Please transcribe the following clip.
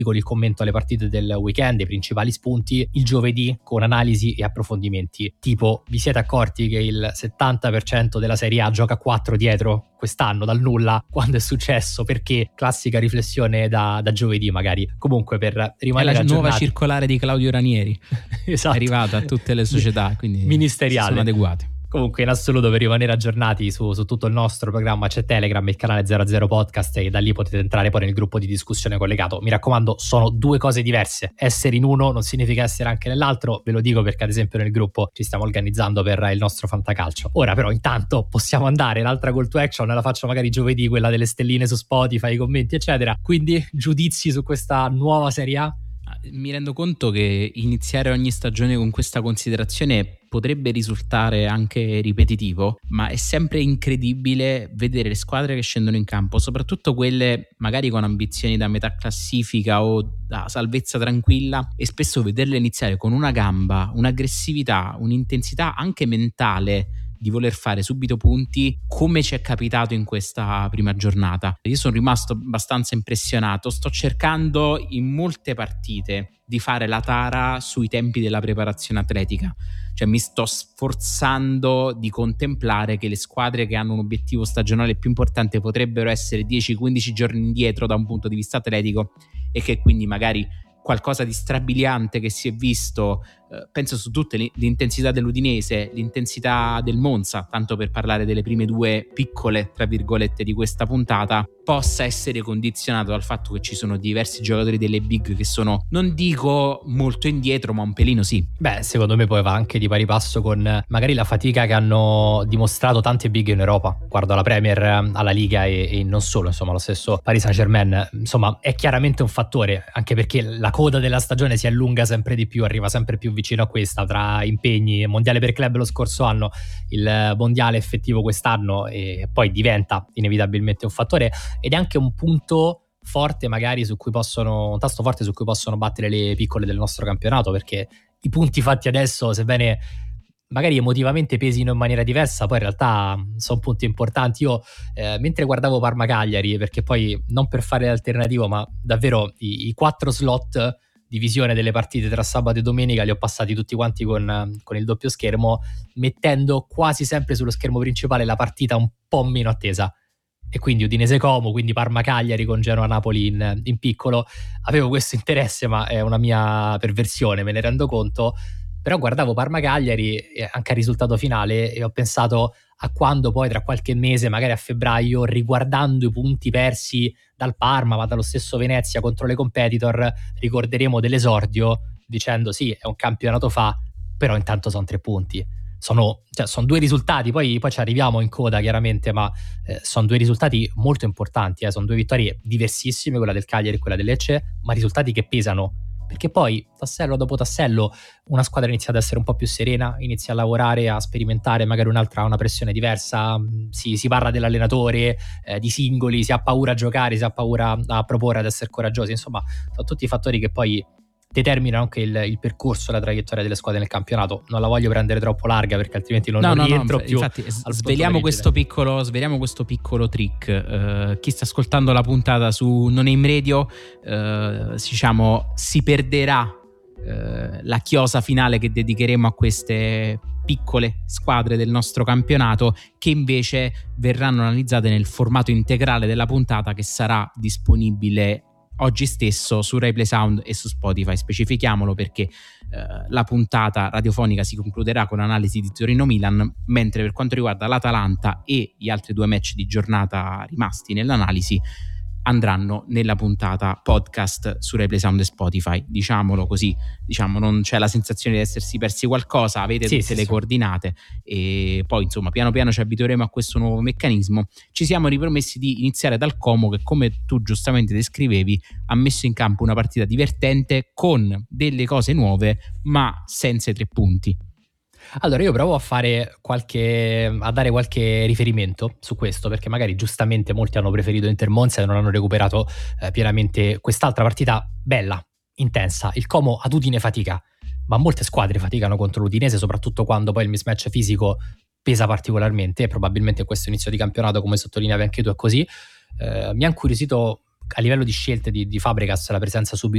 con il commento alle partite del weekend, i principali spunti, il giovedì con analisi e approfondimenti. Tipo, vi siete accorti che il 70% della Serie A gioca 4 dietro quest'anno dal nulla? Quando è successo? Perché? Classica riflessione da giovedì magari. Comunque, per rimanere è la nuova aggiornati, circolare di Claudio Ranieri esatto, è arrivata a tutte le società, quindi ministeriale, sono adeguate. Comunque in assoluto, per rimanere aggiornati su tutto il nostro programma c'è Telegram, il canale 00 Podcast, e da lì potete entrare poi nel gruppo di discussione collegato. Mi raccomando, sono due cose diverse. Essere in uno non significa essere anche nell'altro, ve lo dico perché ad esempio nel gruppo ci stiamo organizzando per il nostro fantacalcio. Ora però intanto possiamo andare, l'altra call to action la faccio magari giovedì, quella delle stelline su Spotify, i commenti eccetera. Quindi giudizi su questa nuova Serie A? Mi rendo conto che iniziare ogni stagione con questa considerazione potrebbe risultare anche ripetitivo, ma è sempre incredibile vedere le squadre che scendono in campo, soprattutto quelle magari con ambizioni da metà classifica o da salvezza tranquilla, e spesso vederle iniziare con una gamba, un'aggressività, un'intensità anche mentale di voler fare subito punti, come ci è capitato in questa prima giornata. Io sono rimasto abbastanza impressionato, sto cercando in molte partite di fare la tara sui tempi della preparazione atletica, cioè mi sto sforzando di contemplare che le squadre che hanno un obiettivo stagionale più importante potrebbero essere 10-15 giorni indietro da un punto di vista atletico, e che quindi magari qualcosa di strabiliante che si è visto, penso su tutte, l'intensità dell'Udinese, l'intensità del Monza, tanto per parlare delle prime due piccole tra virgolette di questa puntata, possa essere condizionato dal fatto che ci sono diversi giocatori delle big che sono, non dico molto indietro, ma un pelino sì. Beh, secondo me poi va anche di pari passo con magari la fatica che hanno dimostrato tante big in Europa. Guardo la Premier, alla Liga e non solo, insomma lo stesso Paris Saint-Germain, insomma è chiaramente un fattore, anche perché la coda della stagione si allunga sempre di più, arriva sempre più vicino a questa, tra impegni, mondiale per club lo scorso anno, il mondiale effettivo quest'anno, e poi diventa inevitabilmente un fattore, ed è anche un punto forte magari un tasto forte su cui possono battere le piccole del nostro campionato, perché i punti fatti adesso, sebbene magari emotivamente pesino in maniera diversa, poi in realtà sono punti importanti. Io mentre guardavo Parma-Cagliari, perché poi non per fare l'alternativo, ma davvero i 4 slot di visione delle partite tra sabato e domenica li ho passati tutti quanti con il doppio schermo, mettendo quasi sempre sullo schermo principale la partita un po' meno attesa, e quindi Udinese-Como, quindi Parma-Cagliari con Genoa-Napoli in piccolo. Avevo questo interesse, ma è una mia perversione, me ne rendo conto. Però guardavo Parma-Cagliari anche al risultato finale e ho pensato a quando poi tra qualche mese, magari a febbraio, riguardando i punti persi dal Parma, ma dallo stesso Venezia contro le competitor, ricorderemo dell'esordio dicendo sì, è un campionato fa, però intanto sono 3 punti. Sono 2 risultati, poi ci arriviamo in coda chiaramente, ma sono 2 risultati molto importanti, sono 2 vittorie diversissime, quella del Cagliari e quella del Lecce, ma risultati che pesano, perché poi tassello dopo tassello una squadra inizia ad essere un po' più serena, inizia a lavorare, a sperimentare magari un'altra, una pressione diversa, si parla dell'allenatore, di singoli, si ha paura a giocare, si ha paura a proporre, ad essere coraggiosi, insomma sono tutti fattori che poi determinano anche il percorso, la traiettoria delle squadre nel campionato. Non la voglio prendere troppo larga perché altrimenti non rientro più. Infatti sveliamo questo piccolo trick. Chi sta ascoltando la puntata su No Name Radio, diciamo, si perderà la chiosa finale che dedicheremo a queste piccole squadre del nostro campionato, che invece verranno analizzate nel formato integrale della puntata, che sarà disponibile oggi stesso su Replay Sound e su Spotify. Specifichiamolo perché la puntata radiofonica si concluderà con analisi di Torino-Milan, mentre per quanto riguarda l'Atalanta e gli altri 2 match di giornata rimasti nell'analisi andranno nella puntata podcast su Replay Sound e Spotify. Diciamolo così, non c'è la sensazione di essersi persi qualcosa, avete tutte le coordinate, e poi insomma piano piano ci abitueremo a questo nuovo meccanismo. Ci siamo ripromessi di iniziare dal Como, che come tu giustamente descrivevi ha messo in campo una partita divertente con delle cose nuove ma senza i 3 punti. Allora io provo a dare qualche riferimento su questo, perché magari giustamente molti hanno preferito Inter Monza e non hanno recuperato pienamente quest'altra partita bella, intensa. Il Como ad Udine fatica, ma molte squadre faticano contro l'Udinese, soprattutto quando poi il mismatch fisico pesa particolarmente, e probabilmente in questo inizio di campionato, come sottolineavi anche tu, è così. Mi ha incuriosito a livello di scelte di Fabregas la presenza subito